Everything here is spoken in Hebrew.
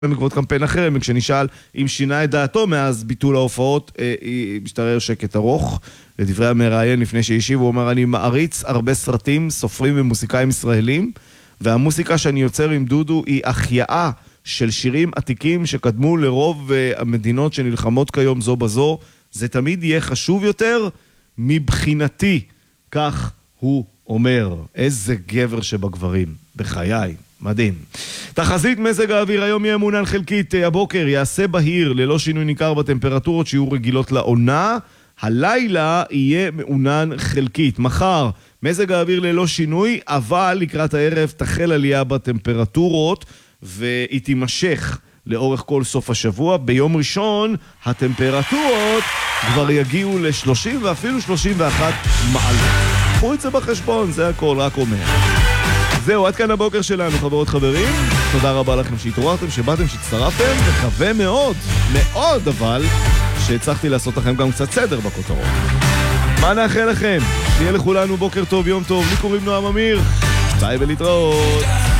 בעקבות קמפיין אחר, כשנשאל אם שינה את דעתו מאז ביטול ההופעות, משתרר שקט ארוך. לדברי המראיין לפני שהשיב, הוא אומר, אני מעריץ הרבה סרטים, סופרים ומוסיקאים ישראלים, והמוסיקה שאני יוצר עם דודו היא החייאה של שירים עתיקים שקדמו לרוב המדינות שנלחמות כיום זו בזו. זה תמיד יהיה חשוב יותר מבחינתי, כך הוא אומר. איזה גבר שבגברים, בחיי. מדהים. תחזית מזג האוויר היום יהיה מעונן חלקית, הבוקר יעשה בהיר ללא שינוי ניכר בטמפרטורות שיהיו רגילות לעונה, הלילה יהיה מעונן חלקית. מחר מזג האוויר ללא שינוי, אבל לקראת הערב תחל עלייה בטמפרטורות והיא תימשך לאורך כל סוף השבוע. ביום ראשון הטמפרטורות כבר יגיעו ל-30 ואפילו 31 מעלות. קחו את זה בחשבון, זה הכל, רק אומר. זהו, עד כאן הבוקר שלנו, חברות חברים. תודה רבה לכם שהתעוררתם, שבאתם, שהצטרפתם, מקווה מאוד, מאוד אבל, שהצלחתי לעשות לכם גם קצת סדר בכותרות. מה נאחל לכם? שיהיה לכולנו בוקר טוב, יום טוב. לי קוראים נועם אמיר. ביי ולהתראות.